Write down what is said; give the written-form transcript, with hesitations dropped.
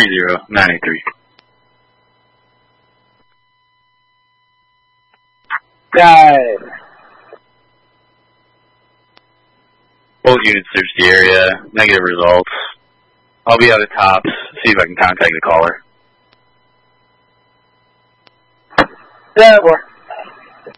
90983. Guide. Both units search the area. Negative results. I'll be out of tops. See if I can contact the caller. Yeah,